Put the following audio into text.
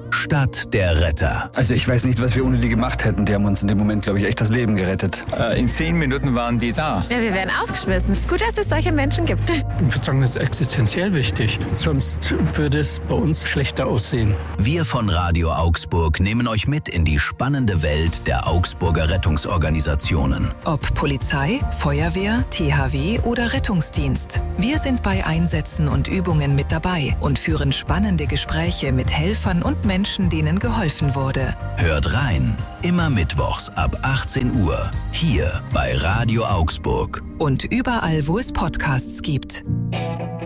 Stadt der Retter. Also ich weiß nicht, was wir ohne die gemacht hätten. Die haben uns in dem Moment, glaube ich, echt das Leben gerettet. In 10 Minuten waren die da. Ja, wir werden aufgeschmissen. Gut, dass es solche Menschen gibt. Ich würde sagen, das ist existenziell wichtig. Sonst würde es bei uns schlechter aussehen. Wir von Radio Augsburg nehmen euch mit in die spannende Welt der Augsburger Rettungsorganisationen. Ob Polizei, Feuerwehr, THW oder Rettungsdienst. Wir sind bei Einsätzen und Übungen mit dabei und führen spannende Gespräche mit Helfern und Menschen, denen geholfen wurde. Hört rein, immer mittwochs ab 18 Uhr, hier bei Radio Augsburg. Und überall, wo es Podcasts gibt.